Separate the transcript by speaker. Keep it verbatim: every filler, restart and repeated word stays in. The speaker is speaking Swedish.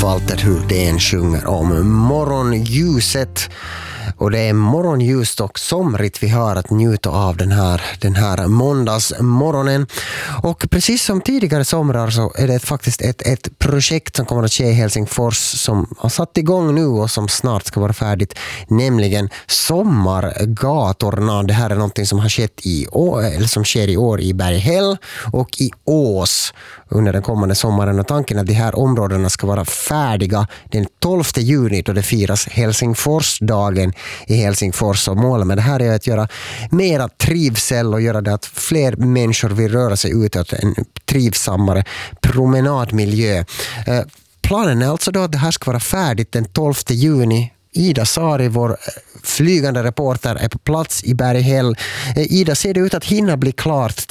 Speaker 1: Walter Huldén sjunger om morgonljuset. Och det är morgonljust och somrigt vi har att njuta av den här, den här måndagsmorgonen. Och precis som tidigare somrar så är det faktiskt ett, ett projekt som kommer att ske i Helsingfors som har satt igång nu och som snart ska vara färdigt. Nämligen sommargatorna. Det här är någonting som har skett i år, eller som sker i år i Berghäll och i Ås under den kommande sommaren. Och tanken är att de här områdena ska vara färdiga den tolfte juni då det firas Helsingforsdagen i Helsingfors. Och målet med det här är att göra mera trivsel och göra det att fler människor vill röra sig utåt en trivsammare promenadmiljö. Eh, planen är alltså då att det här ska vara färdigt den tolfte juni. Ida Sari, vår flygande reporter, är på plats i Berghäll. Ida, ser det ut att hinna bli klart